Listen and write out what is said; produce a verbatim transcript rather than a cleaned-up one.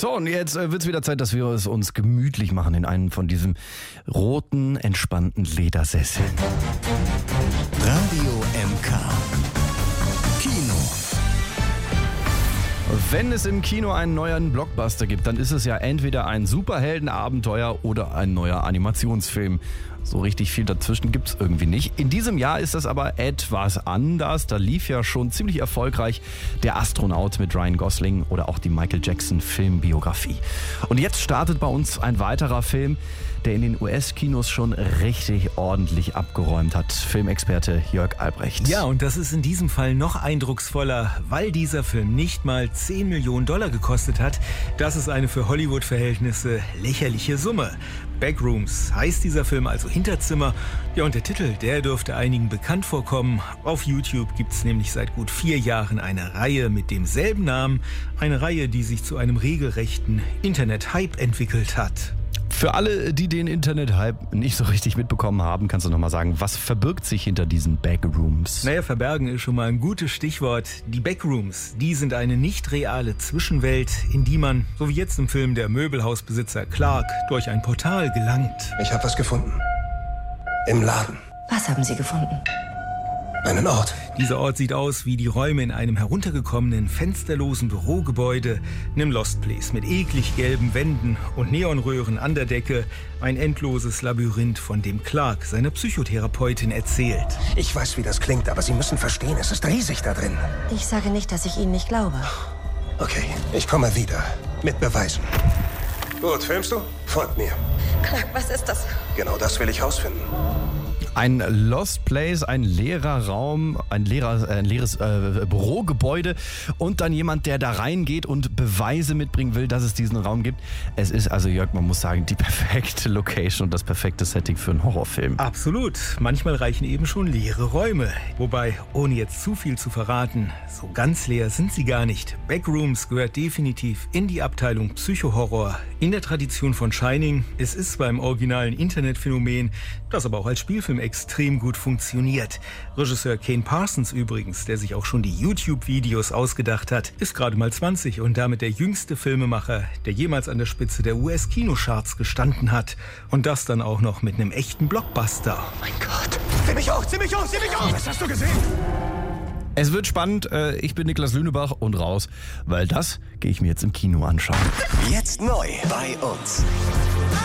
So, und jetzt äh, wird es wieder Zeit, dass wir es uns gemütlich machen in einem von diesen roten, entspannten Ledersesseln. Radio M K Kino. Wenn es im Kino einen neuen Blockbuster gibt, dann ist es ja entweder ein Superheldenabenteuer oder ein neuer Animationsfilm. So richtig viel dazwischen gibt's irgendwie nicht. In diesem Jahr ist das aber etwas anders. Da lief ja schon ziemlich erfolgreich Der Astronaut mit Ryan Gosling oder auch die Michael Jackson Filmbiografie. Und jetzt startet bei uns ein weiterer Film, der in den U S-Kinos schon richtig ordentlich abgeräumt hat. Filmexperte Jörg Albrecht. Ja, und das ist in diesem Fall noch eindrucksvoller, weil dieser Film nicht mal zehn Millionen Dollar gekostet hat. Das ist eine für Hollywood-Verhältnisse lächerliche Summe. Backrooms heißt dieser Film also Hinterzimmer. Ja, und der Titel, der dürfte einigen bekannt vorkommen. Auf YouTube gibt es nämlich seit gut vier Jahren eine Reihe mit demselben Namen. Eine Reihe, die sich zu einem regelrechten Internet-Hype entwickelt hat. Für alle, die den Internet-Hype nicht so richtig mitbekommen haben, kannst du noch mal sagen, was verbirgt sich hinter diesen Backrooms? Naja, verbergen ist schon mal ein gutes Stichwort. Die Backrooms, die sind eine nicht reale Zwischenwelt, in die man, so wie jetzt im Film der Möbelhausbesitzer Clark, durch ein Portal gelangt. Ich habe was gefunden. Im Laden. Was haben Sie gefunden? Einen Ort. Dieser Ort sieht aus wie die Räume in einem heruntergekommenen, fensterlosen Bürogebäude, einem Lost Place mit eklig gelben Wänden und Neonröhren an der Decke. Ein endloses Labyrinth, von dem Clark seiner Psychotherapeutin erzählt. Ich weiß, wie das klingt, aber Sie müssen verstehen, es ist riesig da drin. Ich sage nicht, dass ich Ihnen nicht glaube. Okay, ich komme wieder. Mit Beweisen. Gut, filmst du? Folgt mir. Clark, was ist das? Genau das will ich rausfinden. Ein Lost Place, ein leerer Raum, ein, leerer, ein leeres äh, Bürogebäude und dann jemand, der da reingeht und Beweise mitbringen will, dass es diesen Raum gibt. Es ist also, Jörg, man muss sagen, die perfekte Location und das perfekte Setting für einen Horrorfilm. Absolut. Manchmal reichen eben schon leere Räume. Wobei, ohne jetzt zu viel zu verraten, so ganz leer sind sie gar nicht. Backrooms gehört definitiv in die Abteilung Psychohorror. In der Tradition von Shining. Es ist beim originalen Internetphänomen, das aber auch als Spielfilm extrem gut funktioniert. Regisseur Kane Parsons übrigens, der sich auch schon die YouTube-Videos ausgedacht hat, ist gerade mal zwanzig und damit der jüngste Filmemacher, der jemals an der Spitze der U S-Kinocharts gestanden hat. Und das dann auch noch mit einem echten Blockbuster. Mein Gott. Zieh mich hoch, zieh mich hoch, zieh mich hoch! Was hast du gesehen? Es wird spannend. Ich bin Niklas Lünebach und raus, weil das gehe ich mir jetzt im Kino anschauen. Jetzt neu bei uns.